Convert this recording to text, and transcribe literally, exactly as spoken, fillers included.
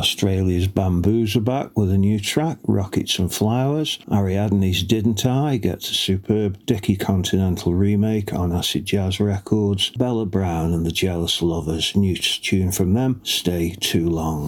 Australia's Bamboos are back with a new track, Rockets and Flowers. Ariadne's Didn't I gets a superb Dickie Continental remake on Acid Jazz Records. Bella Brown and the Jealous Lovers, new tune from them, Stay Too Long.